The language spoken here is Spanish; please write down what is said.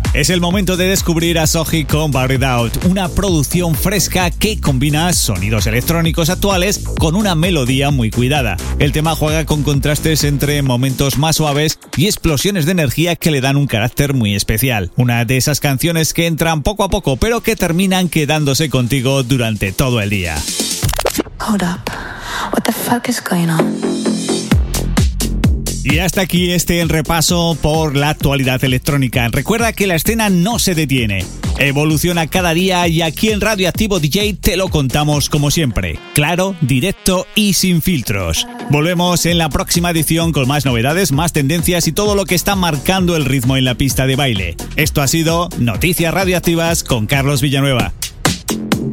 Es el momento de descubrir a Soji con Buried Out, una producción fresca que combina sonidos electrónicos actuales con una melodía muy cuidada. El tema juega con contrastes entre momentos más suaves y explosiones de energía que le dan un carácter muy especial. Una de esas canciones que entran poco a poco pero que terminan quedándose contigo durante todo el día. Hold up. What the fuck is going on? Y hasta aquí este repaso por la actualidad electrónica. Recuerda que la escena no se detiene, evoluciona cada día y aquí en Radioactivo DJ te lo contamos como siempre, claro, directo y sin filtros. Volvemos en la próxima edición con más novedades, más tendencias y todo lo que está marcando el ritmo en la pista de baile. Esto ha sido Noticias Radioactivas con Carlos Villanueva.